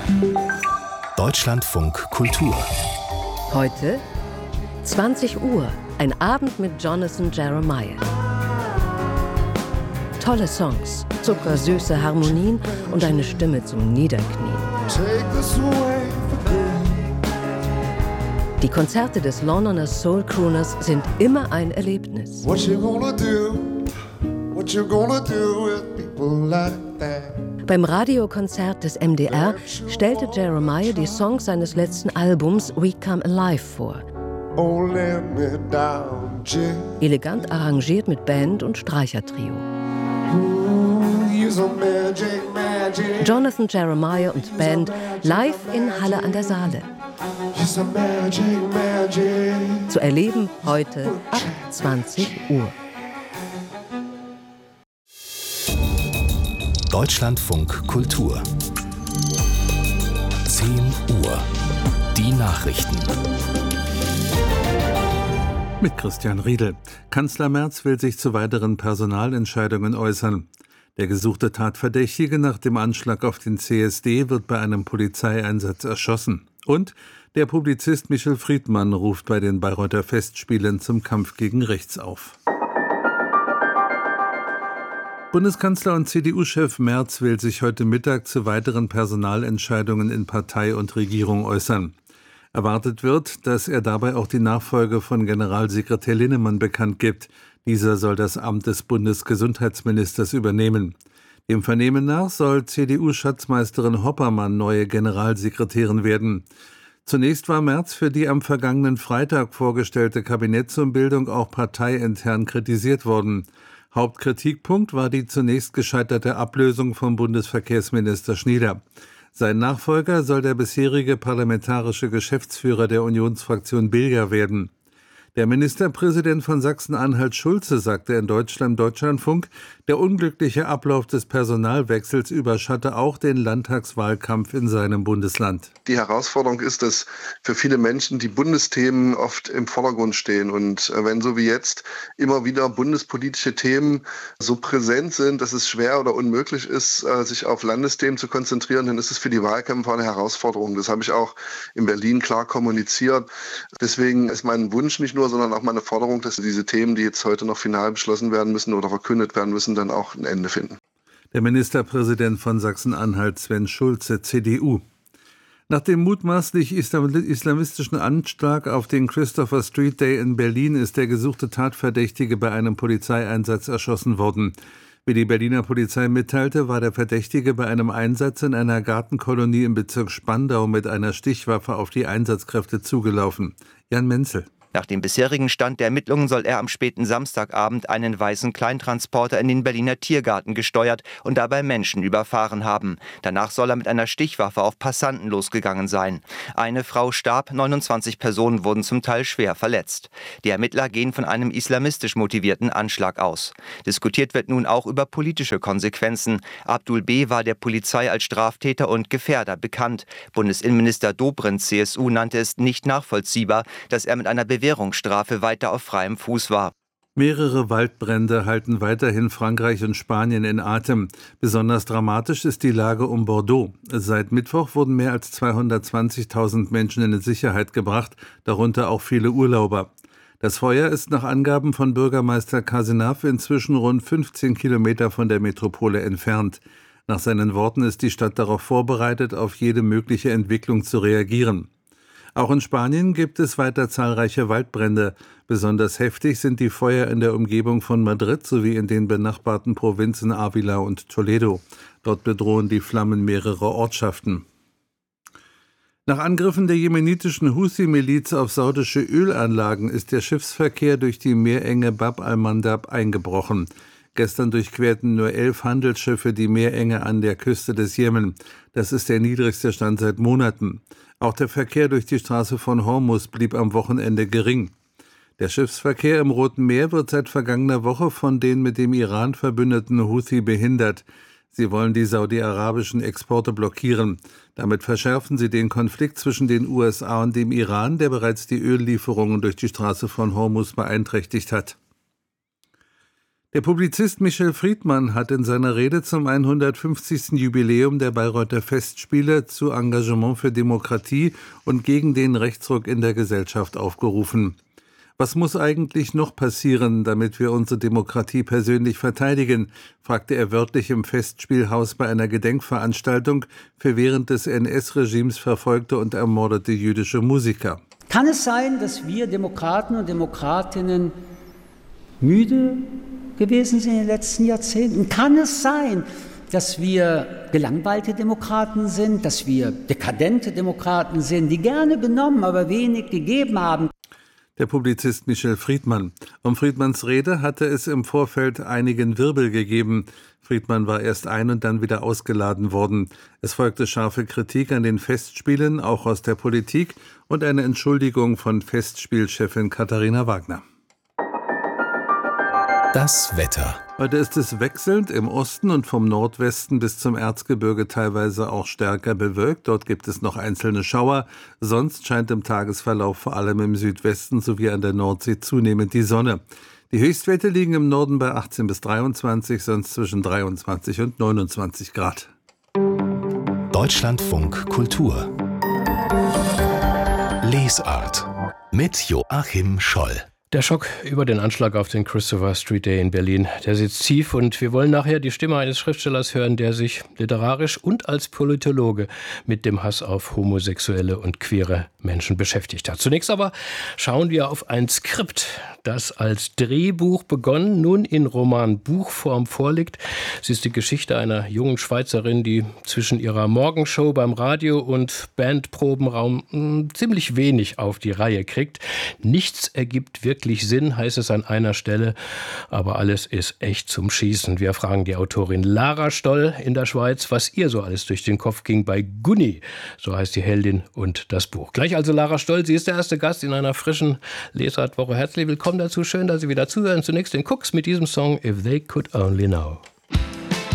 Deutschlandfunk Kultur. Heute 20 Uhr, ein Abend mit Jonathan Jeremiah. Tolle Songs, zuckersüße Harmonien und eine Stimme zum Niederknien. Die Konzerte des Londoner Soul Crooners sind immer ein Erlebnis. Beim Radiokonzert des MDR stellte Jeremiah die Songs seines letzten Albums We Come Alive vor. Elegant arrangiert mit Band und Streichertrio. Jonathan Jeremiah und Band live in Halle an der Saale. Zu erleben heute ab 20 Uhr. Deutschlandfunk Kultur. 10 Uhr. Die Nachrichten. Mit Christian Riedel. Kanzler Merz will sich zu weiteren Personalentscheidungen äußern. Der gesuchte Tatverdächtige nach dem Anschlag auf den CSD wird bei einem Polizeieinsatz erschossen. Und der Publizist Michel Friedmann ruft bei den Bayreuther Festspielen zum Kampf gegen rechts auf. Bundeskanzler und CDU-Chef Merz will sich heute Mittag zu weiteren Personalentscheidungen in Partei und Regierung äußern. Erwartet wird, dass er dabei auch die Nachfolge von Generalsekretär Linnemann bekannt gibt. Dieser soll das Amt des Bundesgesundheitsministers übernehmen. Dem Vernehmen nach soll CDU-Schatzmeisterin Hoppermann neue Generalsekretärin werden. Zunächst war Merz für die am vergangenen Freitag vorgestellte Kabinettsumbildung auch parteiintern kritisiert worden. Hauptkritikpunkt war die zunächst gescheiterte Ablösung von Bundesverkehrsminister Schnieder. Sein Nachfolger soll der bisherige parlamentarische Geschäftsführer der Unionsfraktion Bilger werden. Der Ministerpräsident von Sachsen-Anhalt Schulze sagte in Deutschlandfunk, der unglückliche Ablauf des Personalwechsels überschatte auch den Landtagswahlkampf in seinem Bundesland. Die Herausforderung ist, dass für viele Menschen die Bundesthemen oft im Vordergrund stehen. Und wenn so wie jetzt immer wieder bundespolitische Themen so präsent sind, dass es schwer oder unmöglich ist, sich auf Landesthemen zu konzentrieren, dann ist es für die Wahlkämpfer eine Herausforderung. Das habe ich auch in Berlin klar kommuniziert. Deswegen ist mein Wunsch nicht nur, sondern auch meine Forderung, dass diese Themen, die jetzt heute noch final beschlossen werden müssen oder verkündet werden müssen, dann auch ein Ende finden. Der Ministerpräsident von Sachsen-Anhalt Sven Schulze, CDU. Nach dem mutmaßlich islamistischen Anschlag auf den Christopher Street Day in Berlin ist der gesuchte Tatverdächtige bei einem Polizeieinsatz erschossen worden. Wie die Berliner Polizei mitteilte, war der Verdächtige bei einem Einsatz in einer Gartenkolonie im Bezirk Spandau mit einer Stichwaffe auf die Einsatzkräfte zugelaufen. Jan Menzel. Nach dem bisherigen Stand der Ermittlungen soll er am späten Samstagabend einen weißen Kleintransporter in den Berliner Tiergarten gesteuert und dabei Menschen überfahren haben. Danach soll er mit einer Stichwaffe auf Passanten losgegangen sein. Eine Frau starb, 29 Personen wurden zum Teil schwer verletzt. Die Ermittler gehen von einem islamistisch motivierten Anschlag aus. Diskutiert wird nun auch über politische Konsequenzen. Abdul B. war der Polizei als Straftäter und Gefährder bekannt. Bundesinnenminister Dobrindt, CSU, nannte es nicht nachvollziehbar, dass er mit einer Bewährungsstrafe weiter auf freiem Fuß war. Mehrere Waldbrände halten weiterhin Frankreich und Spanien in Atem. Besonders dramatisch ist die Lage um Bordeaux. Seit Mittwoch wurden mehr als 220.000 Menschen in Sicherheit gebracht, darunter auch viele Urlauber. Das Feuer ist nach Angaben von Bürgermeister Cazenave inzwischen rund 15 Kilometer von der Metropole entfernt. Nach seinen Worten ist die Stadt darauf vorbereitet, auf jede mögliche Entwicklung zu reagieren. Auch in Spanien gibt es weiter zahlreiche Waldbrände. Besonders heftig sind die Feuer in der Umgebung von Madrid sowie in den benachbarten Provinzen Ávila und Toledo. Dort bedrohen die Flammen mehrere Ortschaften. Nach Angriffen der jemenitischen Houthi-Miliz auf saudische Ölanlagen ist der Schiffsverkehr durch die Meerenge Bab al-Mandab eingebrochen. Gestern durchquerten nur 11 Handelsschiffe die Meerenge an der Küste des Jemen. Das ist der niedrigste Stand seit Monaten. Auch der Verkehr durch die Straße von Hormuz blieb am Wochenende gering. Der Schiffsverkehr im Roten Meer wird seit vergangener Woche von den mit dem Iran verbündeten Houthi behindert. Sie wollen die saudi-arabischen Exporte blockieren. Damit verschärfen sie den Konflikt zwischen den USA und dem Iran, der bereits die Öllieferungen durch die Straße von Hormuz beeinträchtigt hat. Der Publizist Michel Friedmann hat in seiner Rede zum 150. Jubiläum der Bayreuther Festspiele zu Engagement für Demokratie und gegen den Rechtsruck in der Gesellschaft aufgerufen. Was muss eigentlich noch passieren, damit wir unsere Demokratie persönlich verteidigen, fragte er wörtlich im Festspielhaus bei einer Gedenkveranstaltung für während des NS-Regimes verfolgte und ermordete jüdische Musiker. Kann es sein, dass wir Demokraten und Demokratinnen müde gewesen sind in den letzten Jahrzehnten? Kann es sein, dass wir gelangweilte Demokraten sind, dass wir dekadente Demokraten sind, die gerne benommen, aber wenig gegeben haben? Der Publizist Michel Friedmann. Um Friedmanns Rede hatte es im Vorfeld einigen Wirbel gegeben. Friedmann war erst ein- und dann wieder ausgeladen worden. Es folgte scharfe Kritik an den Festspielen, auch aus der Politik, und eine Entschuldigung von Festspielchefin Katharina Wagner. Das Wetter. Heute ist es wechselnd im Osten und vom Nordwesten bis zum Erzgebirge teilweise auch stärker bewölkt. Dort gibt es noch einzelne Schauer. Sonst scheint im Tagesverlauf vor allem im Südwesten sowie an der Nordsee zunehmend die Sonne. Die Höchstwerte liegen im Norden bei 18 bis 23, sonst zwischen 23 und 29 Grad. Deutschlandfunk Kultur. Lesart mit Joachim Scholl. Der Schock über den Anschlag auf den Christopher Street Day in Berlin, der sitzt tief, und wir wollen nachher die Stimme eines Schriftstellers hören, der sich literarisch und als Politologe mit dem Hass auf homosexuelle und queere Menschen beschäftigt hat. Zunächst aber schauen wir auf ein Skript, das als Drehbuch begonnen, nun in Roman-Buchform vorliegt. Es ist die Geschichte einer jungen Schweizerin, die zwischen ihrer Morgenshow beim Radio und Bandprobenraum ziemlich wenig auf die Reihe kriegt. Nichts ergibt wirklich Sinn, heißt es an einer Stelle, aber alles ist echt zum Schießen. Wir fragen die Autorin Lara Stoll in der Schweiz, was ihr so alles durch den Kopf ging bei Gunni, so heißt die Heldin und das Buch. Gleich also Lara Stoll, sie ist der erste Gast in einer frischen Lesartwoche. Herzlich willkommen dazu, schön, dass Sie wieder zuhören. Zunächst den Cooks mit diesem Song If They Could Only Know.